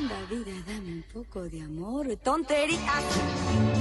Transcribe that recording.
Anda, vida, dame un poco de amor. Tonterías.